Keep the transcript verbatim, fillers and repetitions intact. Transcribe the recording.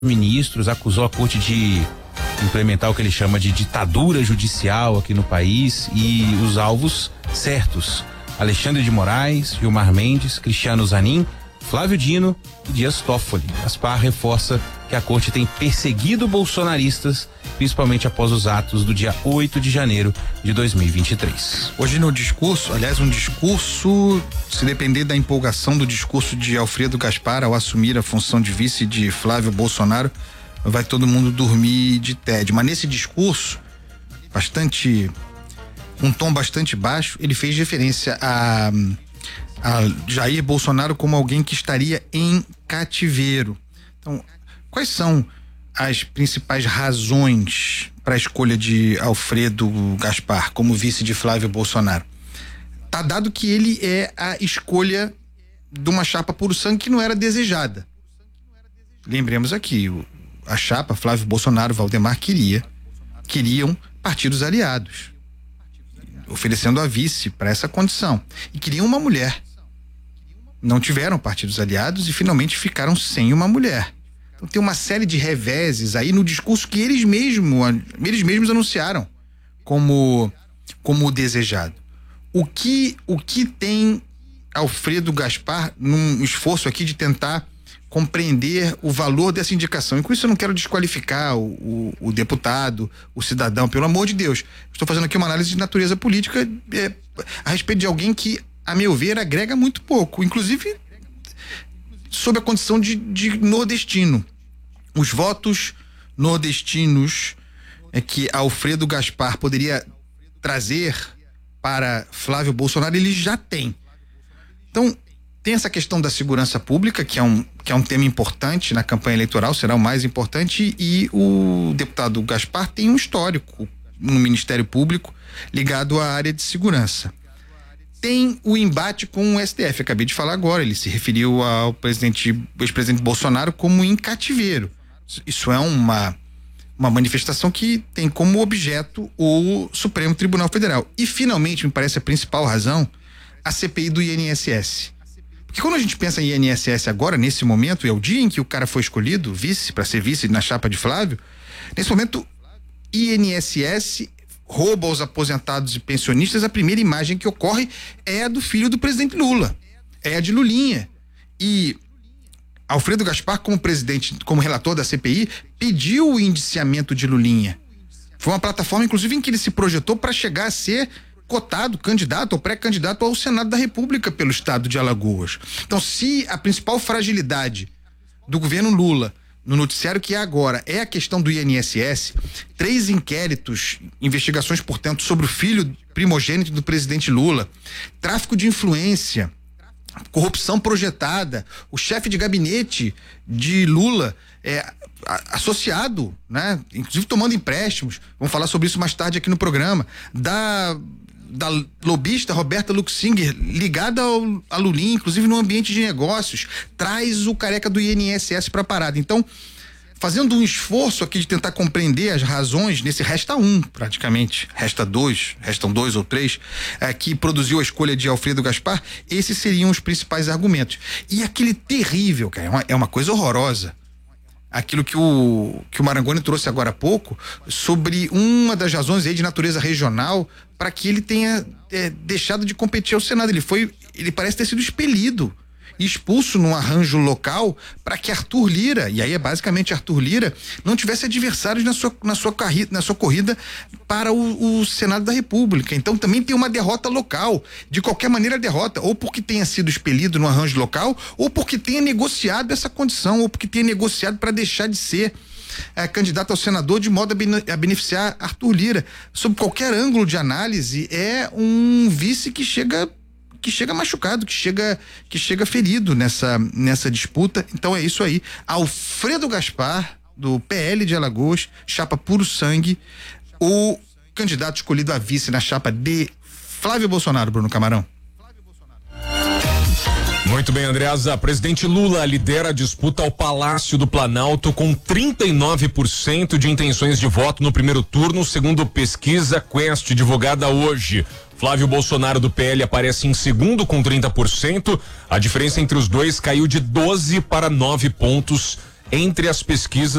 ministros, acusou a corte de implementar o que ele chama de ditadura judicial aqui no país, e os alvos certos: Alexandre de Moraes, Gilmar Mendes, Cristiano Zanin, Flávio Dino e Dias Toffoli. Gaspar reforça que a corte tem perseguido bolsonaristas, principalmente após os atos do dia oito de janeiro de dois mil e vinte e três. Hoje no discurso, aliás, um discurso, se depender da empolgação do discurso de Alfredo Gaspar ao assumir a função de vice de Flávio Bolsonaro, vai todo mundo dormir de tédio. Mas nesse discurso, bastante, um tom bastante baixo, ele fez referência a, a Jair Bolsonaro como alguém que estaria em cativeiro. Então, quais são as principais razões para a escolha de Alfredo Gaspar como vice de Flávio Bolsonaro? Tá dado que ele é a escolha de uma chapa puro sangue que não era desejada. Lembremos aqui, o, a chapa Flávio Bolsonaro, Valdemar queria, queriam partidos aliados, oferecendo a vice para essa condição, e queriam uma mulher. Não tiveram partidos aliados e finalmente ficaram sem uma mulher. Então tem uma série de reveses aí no discurso que eles mesmos, eles mesmos anunciaram como, como o desejado. O que, o que tem Alfredo Gaspar num esforço aqui de tentar compreender o valor dessa indicação? E com isso eu não quero desqualificar o, o, o deputado, o cidadão, pelo amor de Deus. Estou fazendo aqui uma análise de natureza política é, a respeito de alguém que, a meu ver, agrega muito pouco, inclusive sob a condição de, de nordestino. Os votos nordestinos é que Alfredo Gaspar poderia trazer para Flávio Bolsonaro, ele já tem. Então, tem essa questão da segurança pública, que é um, que é um tema importante na campanha eleitoral, será o mais importante, e o deputado Gaspar tem um histórico no Ministério Público ligado à área de segurança. Tem o embate com o S T F, acabei de falar agora, ele se referiu ao presidente, ex-presidente Bolsonaro como em cativeiro. Isso é uma, uma manifestação que tem como objeto o Supremo Tribunal Federal. E finalmente, me parece a principal razão, a C P I do I N S S. Porque quando a gente pensa em I N S S agora, nesse momento, é o dia em que o cara foi escolhido, vice, para ser vice na chapa de Flávio, nesse momento, I N S S rouba aos aposentados e pensionistas. A primeira imagem que ocorre é a do filho do presidente Lula, é a de Lulinha. E Alfredo Gaspar, como presidente, como relator da C P I, pediu o indiciamento de Lulinha. Foi uma plataforma, inclusive, em que ele se projetou para chegar a ser cotado, candidato ou pré-candidato ao Senado da República pelo estado de Alagoas. Então, se a principal fragilidade do governo Lula no noticiário que é agora é a questão do I N S S, três inquéritos, investigações, portanto, sobre o filho primogênito do presidente Lula, tráfico de influência, corrupção projetada, o chefe de gabinete de Lula é a, associado, né, inclusive tomando empréstimos, vamos falar sobre isso mais tarde aqui no programa, da da lobista Roberta Luxinger, ligada ao, a Lulinha, inclusive no ambiente de negócios, traz o careca do I N S S para a parada. Então, fazendo um esforço aqui de tentar compreender as razões, nesse resta um, praticamente, resta dois, restam dois ou três, é, que produziu a escolha de Alfredo Gaspar, esses seriam os principais argumentos. E aquele terrível, cara, é uma, é uma coisa horrorosa, aquilo que o, que o Marangoni trouxe agora há pouco, sobre uma das razões aí de natureza regional para que ele tenha é, deixado de competir ao Senado. Ele foi, ele parece ter sido expelido, expulso num arranjo local para que Arthur Lira, e aí é basicamente Arthur Lira, não tivesse adversários na sua, na sua, carri, na sua corrida para o, o Senado da República. Então também tem uma derrota local, de qualquer maneira derrota, ou porque tenha sido expelido no arranjo local, ou porque tenha negociado essa condição, ou porque tenha negociado para deixar de ser é, candidato ao senador, de modo a, bene, a beneficiar Arthur Lira. Sob qualquer ângulo de análise, é um vice que chega que chega machucado, que chega, que chega ferido nessa, nessa disputa. Então é isso aí. Alfredo Gaspar, do P L de Alagoas, chapa puro sangue, o candidato escolhido a vice na chapa de Flávio Bolsonaro, Bruno Camarão. Muito bem, Andreasa. Presidente Lula lidera a disputa ao Palácio do Planalto com trinta e nove por cento de intenções de voto no primeiro turno, segundo pesquisa Quest, divulgada hoje. Flávio Bolsonaro, do P L, aparece em segundo com trinta por cento. A diferença entre os dois caiu de doze para nove pontos entre as pesquisas